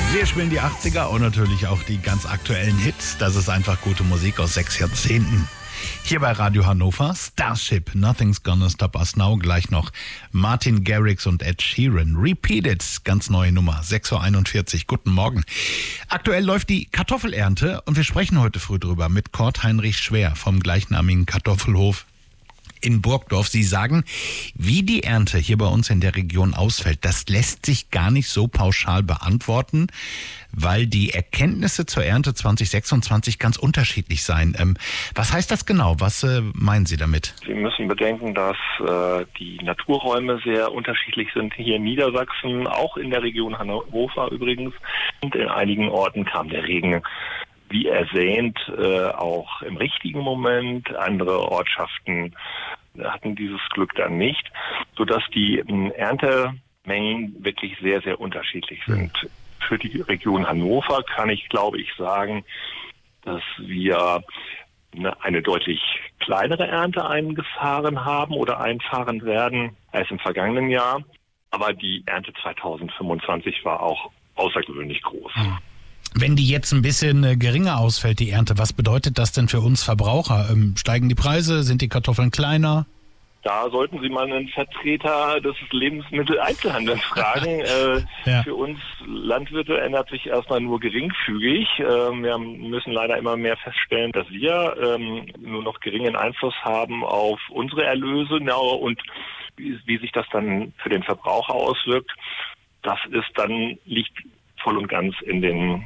Wir spielen die 80er und natürlich auch die ganz aktuellen Hits. Das ist einfach gute Musik aus 6 Jahrzehnten. Hier bei Radio Hannover, Starship, Nothing's Gonna Stop Us Now. Gleich noch Martin Garrix und Ed Sheeran. Repeat It, ganz neue Nummer, 6.41 Uhr. Guten Morgen. Aktuell läuft die Kartoffelernte und wir sprechen heute früh drüber mit Kurt Heinrich Schwer vom gleichnamigen Kartoffelhof in Burgdorf. Sie sagen, wie die Ernte hier bei uns in der Region ausfällt, das lässt sich gar nicht so pauschal beantworten, weil die Erkenntnisse zur Ernte 2026 ganz unterschiedlich seien. Was heißt das genau? Was meinen Sie damit? Sie müssen bedenken, dass die Naturräume sehr unterschiedlich sind hier in Niedersachsen, auch in der Region Hannover übrigens. Und in einigen Orten kam der Regen wie ersehnt, auch im richtigen Moment. Andere Ortschaften hatten dieses Glück dann nicht, sodass die Erntemengen wirklich sehr, sehr unterschiedlich sind. Für die Region Hannover kann ich, glaube ich, sagen, dass wir eine deutlich kleinere Ernte eingefahren haben oder einfahren werden als im vergangenen Jahr. Aber die Ernte 2025 war auch außergewöhnlich groß. Wenn die jetzt ein bisschen geringer ausfällt, die Ernte, was bedeutet das denn für uns Verbraucher? Steigen die Preise? Sind die Kartoffeln kleiner? Da sollten Sie mal einen Vertreter des Lebensmitteleinzelhandels fragen. Ja. Für uns Landwirte ändert sich erstmal nur geringfügig. Wir müssen leider immer mehr feststellen, dass wir nur noch geringen Einfluss haben auf unsere Erlöse. Und wie sich das dann für den Verbraucher auswirkt, liegt voll und ganz in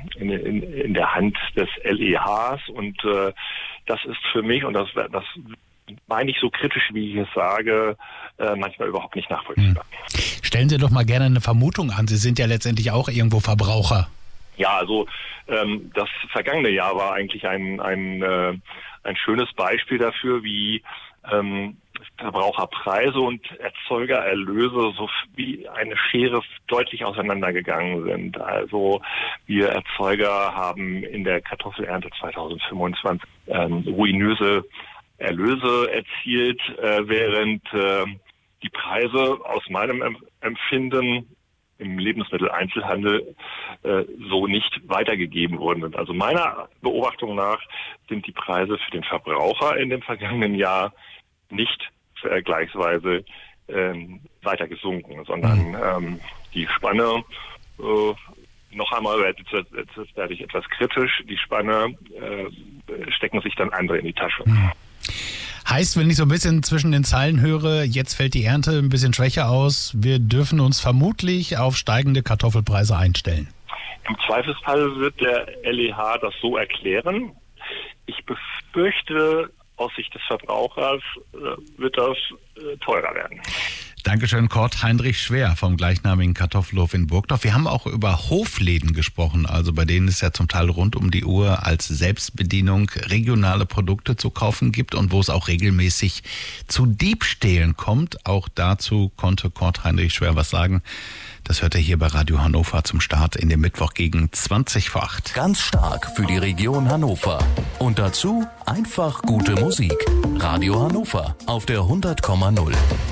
der Hand des LEHs. Und das ist für mich, und das meine ich so kritisch, wie ich es sage, manchmal überhaupt nicht nachvollziehbar. Stellen Sie doch mal gerne eine Vermutung an. Sie sind ja letztendlich auch irgendwo Verbraucher. Ja, also das vergangene Jahr war eigentlich ein schönes Beispiel dafür, wie Verbraucherpreise und Erzeugererlöse so wie eine Schere deutlich auseinandergegangen sind. Also wir Erzeuger haben in der Kartoffelernte 2025 ruinöse Erlöse erzielt, während die Preise aus meinem Empfinden im Lebensmitteleinzelhandel so nicht weitergegeben worden sind. Also meiner Beobachtung nach sind die Preise für den Verbraucher in dem vergangenen Jahr nicht vergleichsweise weiter gesunken, sondern die Spanne, noch einmal, jetzt werde ich etwas kritisch, die Spanne stecken sich dann andere in die Tasche. Heißt, wenn ich so ein bisschen zwischen den Zeilen höre, jetzt fällt die Ernte ein bisschen schwächer aus, wir dürfen uns vermutlich auf steigende Kartoffelpreise einstellen. Im Zweifelsfall wird der LEH das so erklären. Ich befürchte, aus Sicht des Verbrauchers wird das teurer werden. Dankeschön, Kurt Heinrich Schwer vom gleichnamigen Kartoffelhof in Burgdorf. Wir haben auch über Hofläden gesprochen, also bei denen es ja zum Teil rund um die Uhr als Selbstbedienung regionale Produkte zu kaufen gibt und wo es auch regelmäßig zu Diebstählen kommt. Auch dazu konnte Kurt Heinrich Schwer was sagen. Das hört er hier bei Radio Hannover zum Start in den Mittwoch gegen 7:20. Ganz stark für die Region Hannover. Und dazu einfach gute Musik. Radio Hannover auf der 100,0.